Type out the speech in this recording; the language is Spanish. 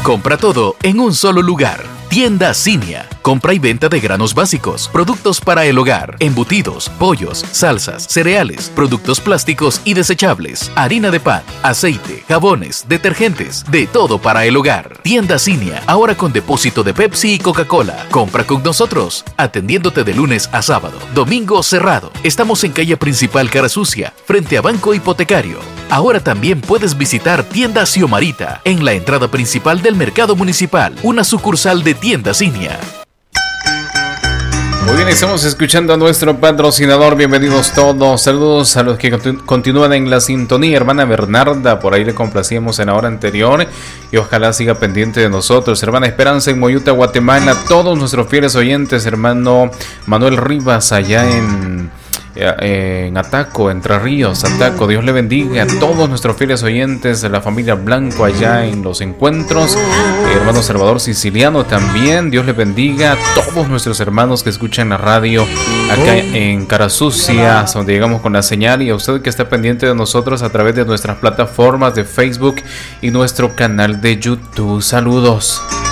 Compra todo en un solo lugar. Tienda Cinia. Compra y venta de granos básicos, productos para el hogar, embutidos, pollos, salsas, cereales, productos plásticos y desechables, harina de pan, aceite, jabones, detergentes, de todo para el hogar. Tienda Cinia, ahora con depósito de Pepsi y Coca-Cola. Compra con nosotros, atendiéndote de lunes a sábado. Domingo cerrado. Estamos en calle principal Cara Sucia, frente a Banco Hipotecario. Ahora también puedes visitar Tienda Xiomarita, en la entrada principal del Mercado Municipal, una sucursal de Tienda Cinia. Muy bien, estamos escuchando a nuestro patrocinador. Bienvenidos todos. Saludos a los que continúan en la sintonía. Hermana Bernarda, por ahí le complacíamos en la hora anterior y ojalá siga pendiente de nosotros. Hermana Esperanza en Moyuta, Guatemala. Todos nuestros fieles oyentes. Hermano Manuel Rivas allá en Ataco, Entre Ríos, Ataco. Dios le bendiga a todos nuestros fieles oyentes, de la familia Blanco allá en Los Encuentros. Hermano Salvador Siciliano también. Dios le bendiga a todos nuestros hermanos que escuchan la radio acá en Cara Sucia, donde llegamos con la señal, y a usted que está pendiente de nosotros a través de nuestras plataformas de Facebook y nuestro canal de YouTube. Saludos.